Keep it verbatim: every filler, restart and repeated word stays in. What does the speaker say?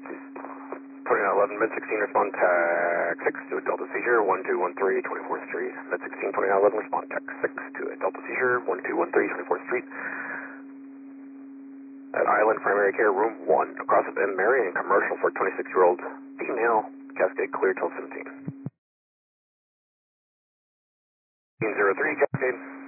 twenty-nine eleven, mid sixteen, respond tag six to a Delta seizure, one two one three, twenty-fourth Street. mid sixteen, twenty-nine eleven, respond tag six to a Delta seizure, one two one three, twenty-fourth Street. At Island Primary Care, room one, across of M. Marion, commercial for twenty-six-year-old female, Cascade clear till seventeen. zero three, Cascade.